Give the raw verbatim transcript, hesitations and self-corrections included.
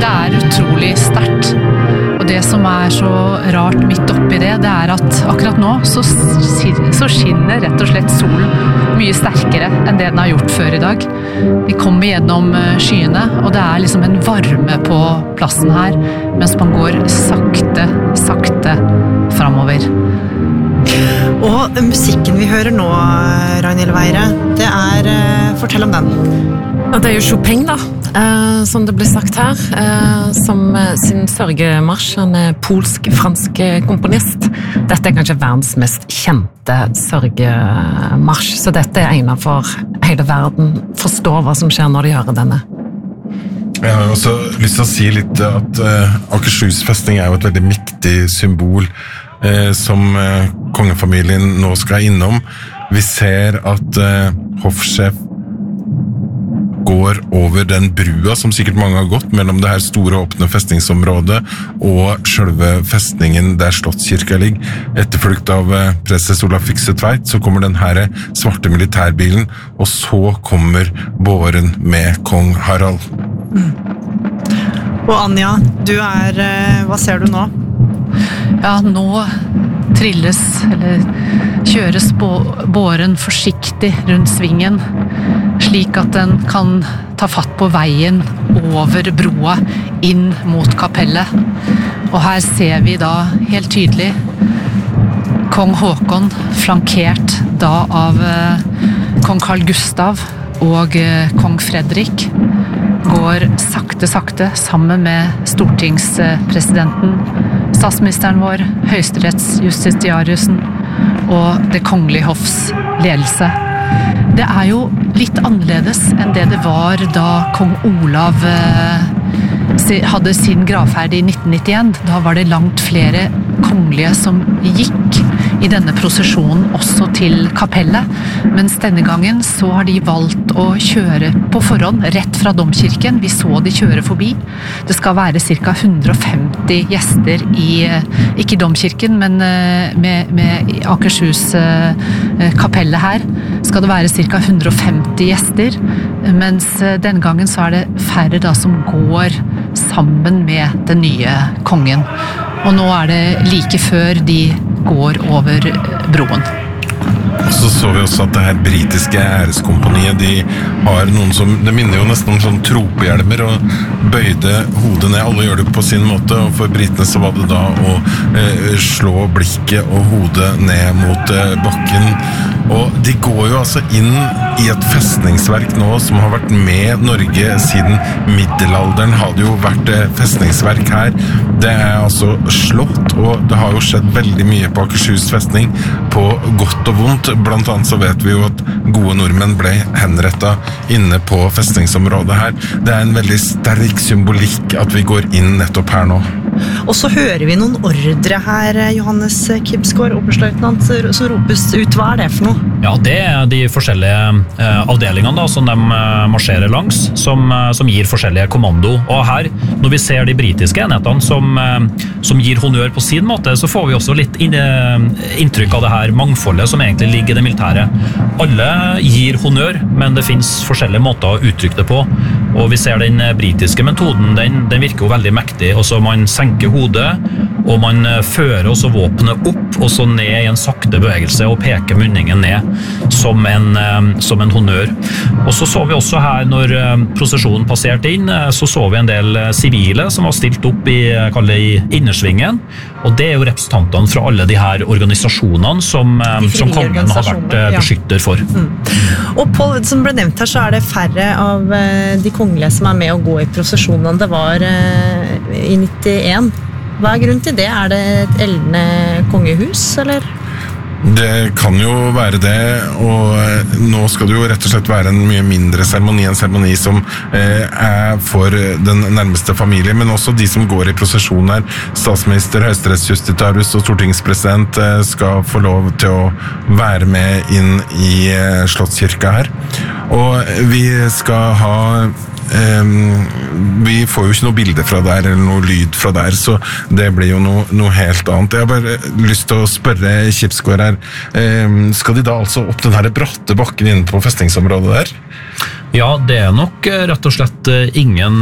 det er utrolig sterkt. Og det som er så rart midt oppi det, det er at akkurat nå så, så skinner rett og slett solen mye sterkere enn det den har gjort før i dag. Vi kommer gjennom skyene, og det er liksom en varme på plassen her, mens man går sakte, sakte fremover. Og musikken vi hører nå, Ragnhild Weire, det er, fortell om den. Ja, det er jo Chopin da, eh, som det ble sagt her, eh, som sin sørgemarsj. Han er polsk-fransk komponist. Dette er kanskje verdens mest kjente sørgemarsj, så dette er egnet for hele verden forstår hva som skjer når de hører denne. Jeg har også lyst til å si litt at uh, Akershus festning er jo et veldig mektig symbol uh, som uh, kongefamilien nå skal innom. Vi ser at uh, hoffsjef går over den brua som sikkert mange har gått mellom det her store åpne festningsområdet og selve festningen der Slottskirka ligger. Etterfulgt av uh, preses Olaf Fykse Tveit så kommer den her svarte militærbilen, og så kommer båren med kong Harald. Mm. Og Anja, du er, hva ser du nå? Ja, nå trilles, eller kjøres båren forsiktig rundt svingen, slik at den kan ta fatt på veien over broa inn mot kapellet. Og her ser vi da helt tydelig kong Håkon, flankert da av eh, kong Carl Gustav og eh, kong Fredrik, går sakte, sakte sammen med stortingspresidenten, statsministeren vår, høyesterettsjustitiariusen og det kongelige hoffs ledelse. Det er jo litt annerledes enn det det var da kong Olav hadde sin gravferd i nitten nittien. Da var det langt flere kongelige som gikk i denne prosesjonen også til kapellet, mens denne gangen så har de valgt å kjøre på forhånd, rett fra domkirken. Vi så de kjøre forbi. Det skal være ca. hundre og femti gjester i, ikke i domkirken, men med, med Akershus kapellet her, skal det være ca. hundre og femti gjester, mens denne gangen så er det færre da som går sammen med den nye kongen. Og nå er det like før de går over broen. Og så så vi også at det her britiske æreskomponiet, de har noen som, det minner jo nesten om sånn tropehjelmer, og bøyde hodet ned. Alle gjør det på sin måte, og for britene så var det da å eh, slå blikket og hodet ned mot eh, bakken. Og de går jo altså inn i et festningsverk nå som har vært med Norge siden middelalderen. Hadde jo vært eh, festningsverk her. Det er altså slått, og det har jo skjedd veldig mye på Akershus festning, på godt og vondt. Blant annet så vet vi jo at gode nordmenn ble henrettet inne på festningsområdet her. Det er en veldig sterk symbolikk at vi går inn nettopp her nå. Og så hører vi noen ordre her, Johannes Kibsgaard, oberstløytnant, så ropes ut. Hva er det for noe? Ja, det er de forskjellige eh, avdelingene da, som de eh, marsjerer langs, som, eh, som gir forskjellige kommando. Og her, når vi ser de britiske enhetene som, eh, som gir honnør på sin måte, så får vi også litt inn, eh, inntrykk av det her mangfoldet som egentlig ligger i det militære. Alle gir honnør, men det finnes forskjellige måter å uttrykke det på. Og vi ser den britiske metoden, den, den virker jo veldig mektig. Også man senker hodet, og man fører også våpenet opp, og så ned i en sakte bevegelse, og peker munningen ned som en, som en honnør. Og så så vi også her, når prosesjonen passerte inn, så så vi en del sivile som var stilt opp i, kalle det, i innersvingen, og det er jo representantene fra alle de her organisasjonene som, som kongen har vært beskytter for. Ja. Mm. Og Paul, som ble nevnt her, så er det færre av de kongelige som er med å gå i prosesjonen. Det var i nittien. Hva er grunnen til det? Er det et eldende kongehus, eller? Det kan jo være det, og nå skal det jo rett og slett være en mye mindre seremoni, en seremoni som eh, er for den nærmeste familie, men også de som går i prosesjon her. Statsminister, høyesterettsjustitiarius og stortingspresident eh, skal få lov til å være med inn i eh, Slottskirka her. Og vi skal ha Um, vi får jo ikke noe bilde fra der eller noe lyd fra der, så det blir jo noe, noe helt annet. Jeg har bare lyst til å spørre Kibsgaard her, um, skal de da altså opp den her bratte bakken inne på festningsområdet der? Ja, det er nok rett og slett ingen